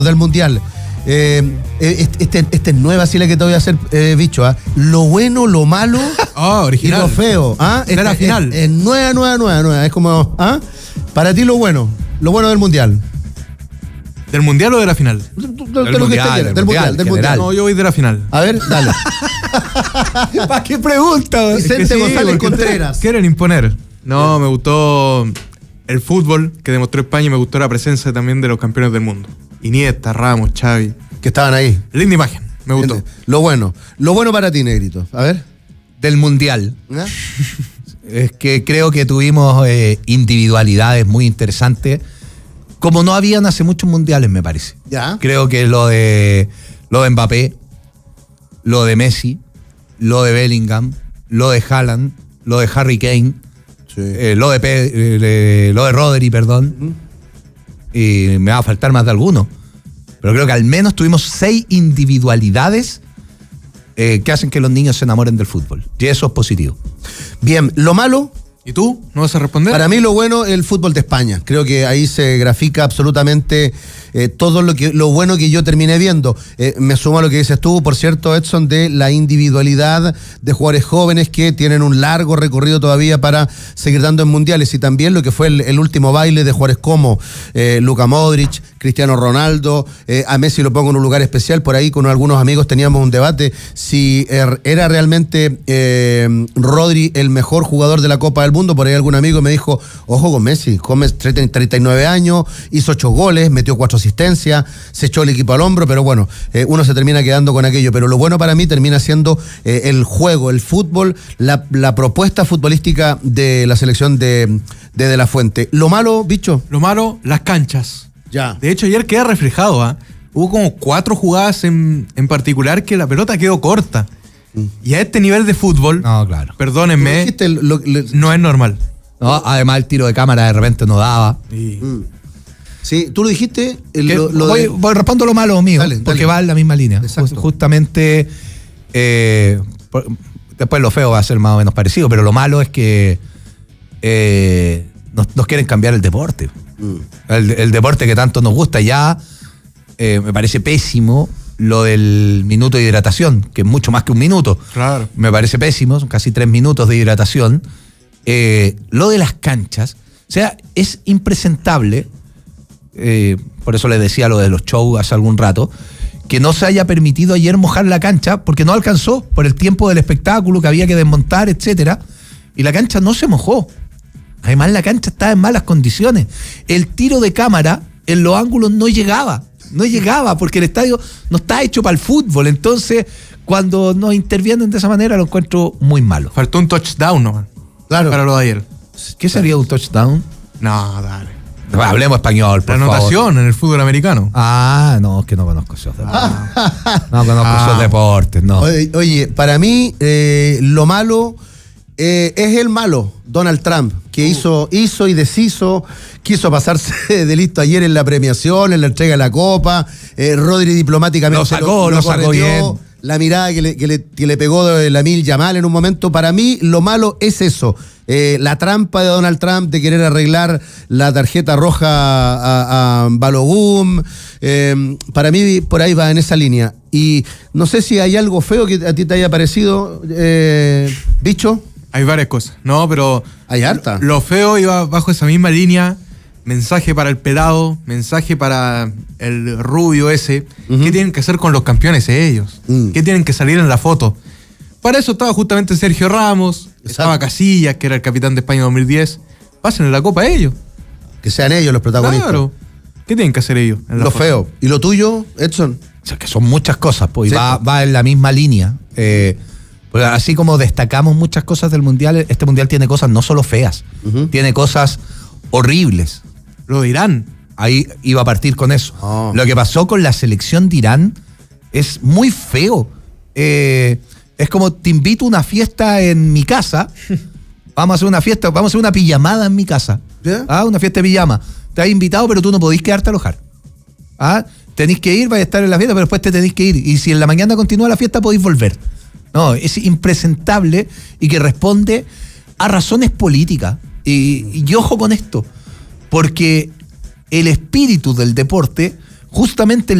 del Mundial. Esta es nueva, así la que te voy a hacer, bicho. Lo bueno, lo malo original. Y lo feo. Esta la final. Es nueva. Es como, para ti lo bueno del Mundial. ¿Del Mundial o de la final? Del Mundial. No, yo voy de la final. A ver, dale. ¿Para qué pregunta? Vicente González Contreras. Quieren imponer. No, me gustó el fútbol que demostró España y me gustó la presencia también de los campeones del mundo. Iniesta, Ramos, Xavi. Que estaban ahí. Linda imagen, me gustó. Lo bueno para ti, Negrito. A ver. Del Mundial. ¿Ah? Es que creo que tuvimos individualidades muy interesantes, como no habían hace muchos mundiales, me parece. Ya. Creo que lo de Mbappé, lo de Messi, lo de Bellingham, lo de Haaland, lo de Harry Kane, sí. lo de Rodri, perdón. Y me va a faltar más de alguno. Pero creo que al menos tuvimos 6 individualidades que hacen que los niños se enamoren del fútbol. Y eso es positivo. Bien, lo malo. ¿Y tú? ¿No vas a responder? Para mí lo bueno es el fútbol de España. Creo que ahí se grafica absolutamente todo lo bueno que yo terminé viendo. Me sumo a lo que dices tú, por cierto, Edson, de la individualidad de jugadores jóvenes que tienen un largo recorrido todavía para seguir dando en mundiales, y también lo que fue el último baile de jugadores como Luka Modric, Cristiano Ronaldo. A Messi lo pongo en un lugar especial. Por ahí con algunos amigos teníamos un debate si era realmente Rodri el mejor jugador de la Copa del Mundo. Por ahí algún amigo me dijo, ojo con Messi, 39 años, hizo 8 goles, metió 4 asistencias, se echó el equipo al hombro, pero bueno, uno se termina quedando con aquello. Pero lo bueno para mí termina siendo el juego, el fútbol, la propuesta futbolística de la selección de la Fuente. Lo malo, bicho. Lo malo, las canchas. Ya. De hecho, ayer queda reflejado, Hubo como 4 jugadas en particular que la pelota quedó corta. Y a este nivel de fútbol, No, claro. perdónenme, no es normal. No, además el tiro de cámara de repente no daba. Sí, tú lo dijiste. Voy respondo lo malo mío, Dale. porque va en la misma línea. Exacto. Justamente, después lo feo va a ser más o menos parecido, pero lo malo es que nos quieren cambiar el deporte. El deporte que tanto nos gusta. Ya me parece pésimo lo del minuto de hidratación, que es mucho más que un minuto. Claro. Me parece pésimo, son casi 3 minutos de hidratación. Lo de las canchas, o sea, es impresentable. Por eso les decía lo de los shows hace algún rato, que no se haya permitido ayer mojar la cancha, porque no alcanzó por el tiempo del espectáculo que había que desmontar, etcétera, y la cancha no se mojó. Además, la cancha estaba en malas condiciones. El tiro de cámara en los ángulos no llegaba porque el estadio no está hecho para el fútbol. Entonces, cuando nos intervienen de esa manera, lo encuentro muy malo. Faltó un touchdown nomás. Claro. Para lo de ayer. ¿Qué sería un touchdown? No, dale. Hablemos español, por La anotación favor. en el fútbol americano. No, es que no conozco esos deportes. No conozco esos deportes, no. Oye, para mí, lo malo es el malo, Donald Trump, que hizo y deshizo, quiso pasarse de listo ayer en la premiación, en la entrega de la copa. Rodri diplomáticamente lo sacó bien. La mirada que le pegó de Lamine Yamal en un momento. Para mí, lo malo es eso. La trampa de Donald Trump de querer arreglar la tarjeta roja a Balogun. Para mí, por ahí va en esa línea. Y no sé si hay algo feo que a ti te haya parecido, bicho. Hay varias cosas. No, pero Hay harta. Lo feo iba bajo esa misma línea. Mensaje para el pelado, mensaje para el rubio ese. ¿Qué tienen que hacer con los campeones ellos? ¿Qué tienen que salir en la foto? Para eso estaba justamente Sergio Ramos, estaba Casillas, que era el capitán de España 2010. Pásenle la copa a ellos. Que sean ellos los protagonistas. Claro. ¿Qué tienen que hacer ellos? Lo feo. ¿Y lo tuyo, Edson? O sea, que son muchas cosas, pues, Sí, y va en la misma línea. Pues así como destacamos muchas cosas del Mundial, este Mundial tiene cosas no solo feas, tiene cosas horribles. Lo de Irán. Ahí iba a partir con eso. Lo que pasó con la selección de Irán es muy feo. Es como, te invito a una fiesta en mi casa, vamos a hacer una fiesta, vamos a hacer una pijamada en mi casa. Una fiesta de pijama. Te has invitado, pero tú no podís quedarte a alojar. Tenés que ir, vais a estar en la fiesta, pero después te tenés que ir. Y si en la mañana continúa la fiesta, podéis volver. No, es impresentable y que responde a razones políticas. Y ojo con esto, porque el espíritu del deporte justamente